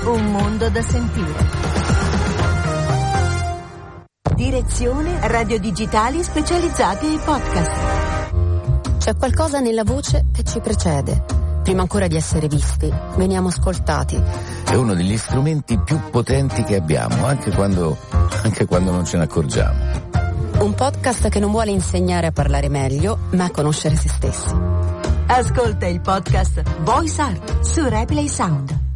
Un mondo da sentire. Direzione Radio Digitali specializzati ai podcast. C'è qualcosa nella voce che ci precede. Prima ancora di essere visti, veniamo ascoltati. È uno degli strumenti più potenti che abbiamo, anche quando non ce ne accorgiamo. Un podcast che non vuole insegnare a parlare meglio, ma a conoscere se stessi. Ascolta il podcast Voice Art su Replay Sound.